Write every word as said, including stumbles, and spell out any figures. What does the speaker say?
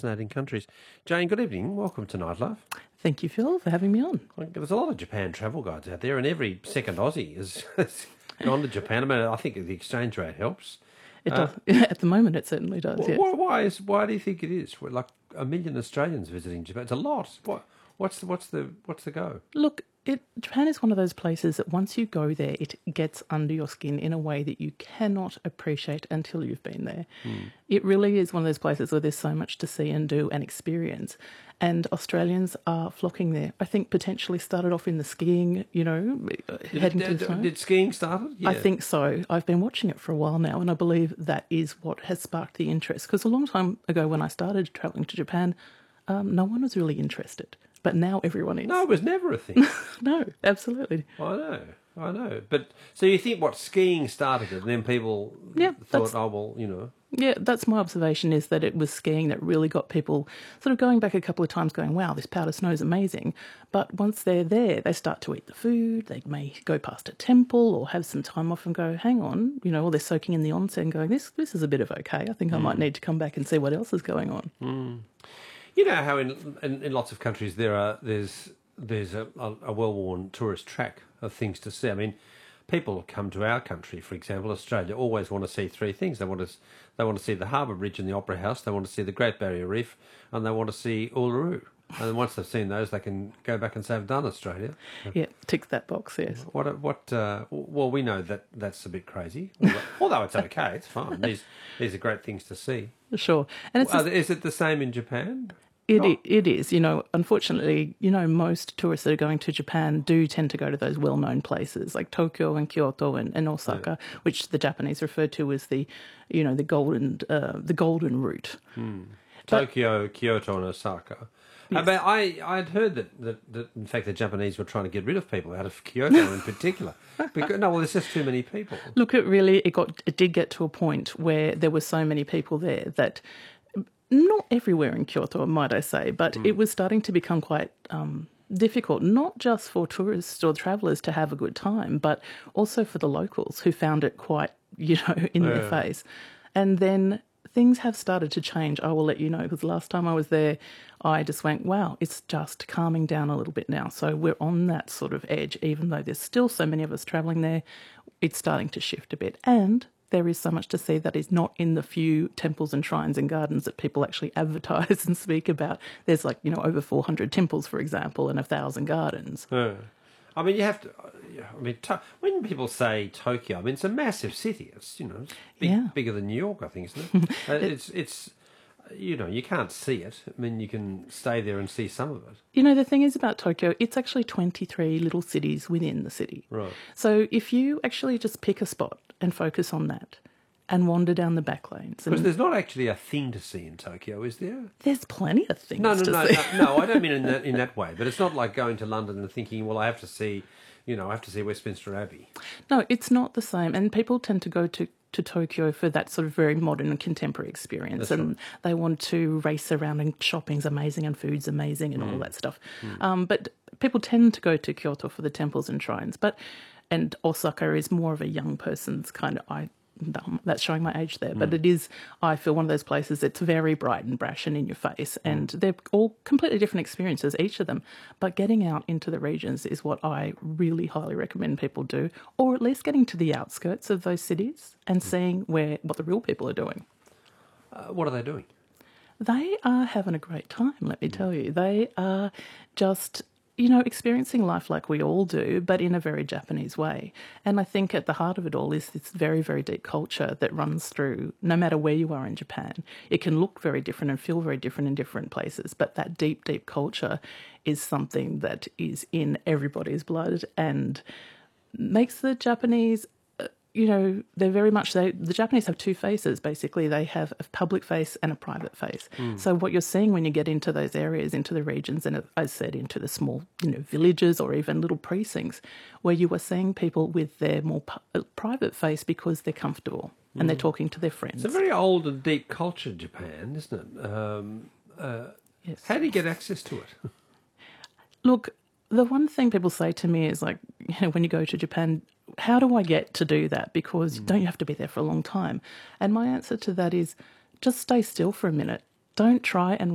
fascinating countries. Jane, good evening. Welcome to Nightlife. Thank you, Phil, for having me on. There's a lot of Japan travel guides out there, and every second Aussie has gone to Japan. I mean, I think the exchange rate helps. It Uh, does. At the moment, it certainly does, wh- yes. why, why, is, why do you think it is? We're like a million Australians visiting Japan. It's a lot. What, what's, the, what's, the, what's the go? Look, it, Japan is one of those places that once you go there, it gets under your skin in a way that you cannot appreciate until you've been there. Mm. It really is one of those places where there's so much to see and do and experience. And Australians are flocking there. I think potentially started off in the skiing, you know, Did, heading did, to the snow. did skiing start? Yeah. I think so. I've been watching it for a while now, and I believe that is what has sparked the interest. Because a long time ago when I started travelling to Japan, um, no one was really interested. But now everyone is. No, it was never a thing. No, absolutely. I know, I know. But so you think what skiing started it, and then people Yeah, thought, oh, well, you know. Yeah, that's my observation, is that it was skiing that really got people sort of going back a couple of times going, wow, this powder snow is amazing. But once they're there, they start to eat the food. They may go past a temple or have some time off and go, hang on, you know, or they're soaking in the onsen going, this this is a bit of okay. I think I mm. might need to come back and see what else is going on. Mm. You know how in, in in lots of countries there are there's there's a, a, a well-worn tourist track of things to see. I mean, people come to our country, for example, Australia, always want to see three things. They want to they want to see the Harbour Bridge and the Opera House. They want to see the Great Barrier Reef, and they want to see Uluru. And once they've seen those, they can go back and say, "I've done Australia." Yeah, tick that box. Yes. What? What? Uh, well, we know that that's a bit crazy. Although, although it's okay, it's fine. These these are great things to see. Sure. And it's well, is it the same in Japan? It oh. it is. You know, unfortunately, you know, most tourists that are going to Japan do tend to go to those well-known places like Tokyo and Kyoto and, and Osaka, yeah. which the Japanese refer to as the, you know, the golden uh, the golden route. Hmm. Tokyo, but, Kyoto, and Osaka. Yes. Uh, but I I'd heard that, that that in fact the Japanese were trying to get rid of people out of Kyoto in particular. Because, no, well, there's just too many people. Look, it really it got it did get to a point where there were so many people there that. Not everywhere in Kyoto, might I say, but mm. it was starting to become quite um, difficult, not just for tourists or travellers to have a good time, but also for the locals who found it quite, you know, in yeah. their face. And then things have started to change. I will let you know, because last time I was there, I just went, wow, it's just calming down a little bit now. So we're on that sort of edge, even though there's still so many of us travelling there, it's starting to shift a bit. And there is so much to see that is not in the few temples and shrines and gardens that people actually advertise and speak about. There's like, you know, over four hundred temples, for example, and a thousand gardens. Yeah. I mean, you have to, I mean, to, when people say Tokyo, I mean, it's a massive city. It's, you know, it's big, yeah. bigger than New York, I think, isn't it? uh, it's, it's, you know, you can't see it. I mean, you can stay there and see some of it. You know, the thing is about Tokyo, it's actually twenty-three little cities within the city. Right. So if you actually just pick a spot and focus on that and wander down the back lanes. Because there's not actually a thing to see in Tokyo, is there? There's plenty of things no, no, to no, see. No, no, I don't mean in that, in that way. But it's not like going to London and thinking, well, I have to see, you know, I have to see Westminster Abbey. No, it's not the same. And people tend to go to to Tokyo for that sort of very modern and contemporary experience. That's and right. They want to race around, and shopping's amazing and food's amazing and mm. all that stuff. Mm. Um, but people tend to go to Kyoto for the temples and shrines. But and Osaka is more of a young person's kind of... I, that's showing my age there, but mm. it is, I feel, one of those places that's very bright and brash and in your face, and mm. they're all completely different experiences, each of them. But getting out into the regions is what I really highly recommend people do, or at least getting to the outskirts of those cities and mm. seeing where what the real people are doing. Uh, what are they doing? They are having a great time, let me mm. tell you. They are just... you know, experiencing life like we all do, but in a very Japanese way. And I think at the heart of it all is this very, very deep culture that runs through, no matter where you are in Japan. It can look very different and feel very different in different places, but that deep, deep culture is something that is in everybody's blood and makes the Japanese... you know, they're very much, they, the Japanese have two faces, basically. They have a public face and a private face. Mm. So what you're seeing when you get into those areas, into the regions, and as I said, into the small, you know, villages or even little precincts, where you are seeing people with their more pu- private face because they're comfortable mm. and they're talking to their friends. It's a very old and deep culture, Japan, isn't it? Um, uh, yes. How do you get access to it? Look, the one thing people say to me is like, you know, when you go to Japan, how do I get to do that? Because mm. don't you have to be there for a long time? And my answer to that is just stay still for a minute. Don't try and